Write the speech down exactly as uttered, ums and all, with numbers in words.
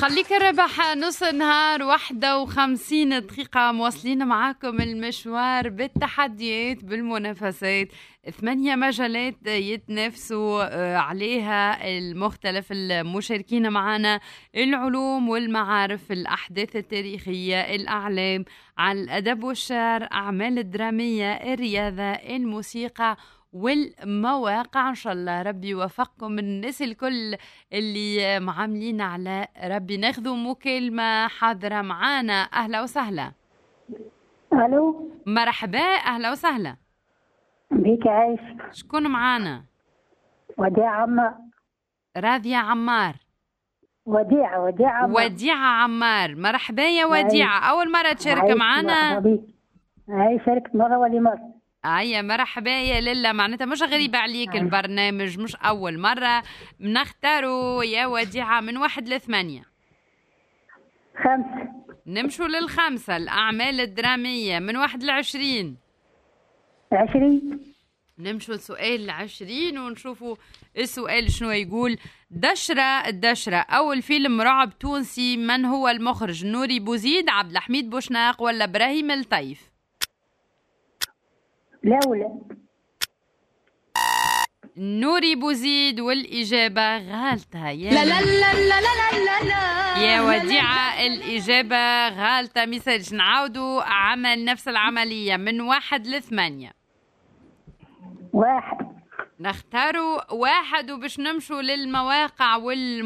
خليك الربح نص نهار واحدة وخمسين دقيقة مواصلين معاكم المشوار بالتحديات بالمنافسات. ثمانية مجالات يتنافسوا عليها المختلف المشاركين معنا: العلوم والمعارف، الأحداث التاريخية، الأعلام، عن الأدب والشعر، أعمال الدرامية، الرياضة، الموسيقى والمواقع. إن شاء الله ربي يوفقكم الناس الكل اللي معاملين على ربي. ناخذوا مكالمة حاضرة معانا. أهلا وسهلا. ألو، مرحبا، أهلا وسهلا بيك عايش. شكون معانا؟ وديعة عمار. راضية عمار. وديعة وديعة عمار. وديعة عمار، مرحبا يا وديعة. أول مرة تشارك عايش معانا؟ مرحبا بيك. هاي شاركت مرة ولي مرة. أي مرحبا يا للا، معناتها مش غريبة عليك البرنامج، مش أول مرة. نختاروا يا وديعة من واحد لثمانية. خمسة. نمشوا للخمسة. الأعمال الدرامية من واحد لعشرين. عشرين. نمشوا لسؤال العشرين ونشوفوا السؤال شنو يقول. دشرة الدشرة أول فيلم رعب تونسي، من هو المخرج؟ نوري بوزيد، عبد الحميد بوشناق، ولا إبراهيم الطيف؟ لولا. نوري بوزيد، والإجابة غالطة. يا لا لا لا لا لا لا لا يا وديعة، الإجابة غالطة. مثال نعاودوا عمل نفس العملية من واحد لثمانية. واحد. نختاروا واحد وباش نمشوا للمواقع وال